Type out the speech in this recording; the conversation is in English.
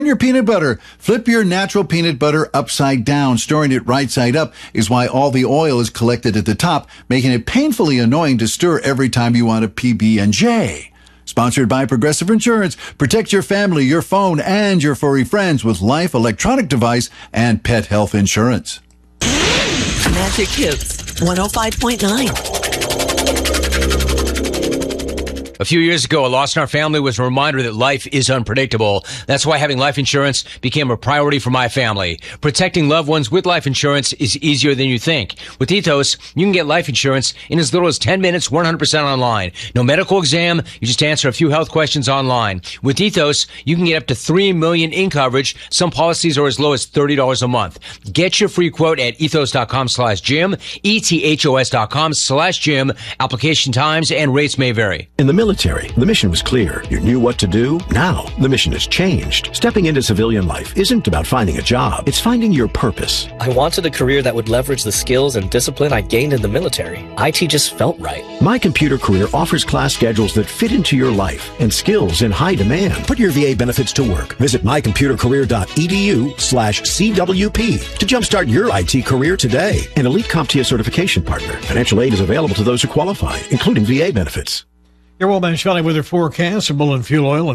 Your peanut butter. Flip your natural peanut butter upside down. Storing it right side up is why all the oil is collected at the top, making it painfully annoying to stir every time you want a PB&J. Sponsored by Progressive Insurance. Protect your family, your phone, and your furry friends with Life electronic device and pet health insurance. Magic Hits 105.9. A few years ago, a loss in our family was a reminder that life is unpredictable. That's why having life insurance became a priority for my family. Protecting loved ones with life insurance is easier than you think. With Ethos, you can get life insurance in as little as 10 minutes, 100% online. No medical exam, you just answer a few health questions online. With Ethos, you can get up to $3 million in coverage. Some policies are as low as $30 a month. Get your free quote at ethos.com/Jim, ethos.com/Jim. Application times and rates may vary. In the military, the mission was clear. You knew what to do. Now, the mission has changed. Stepping into civilian life isn't about finding a job. It's finding your purpose. I wanted a career that would leverage the skills and discipline I gained in the military. IT just felt right. My Computer Career offers class schedules that fit into your life and skills in high demand. Put your VA benefits to work. Visit mycomputercareer.edu/CWP to jumpstart your IT career today. An elite CompTIA certification partner. Financial aid is available to those who qualify, including VA benefits. Your Wellman Valley weather forecast, Bullen Fuel Oil.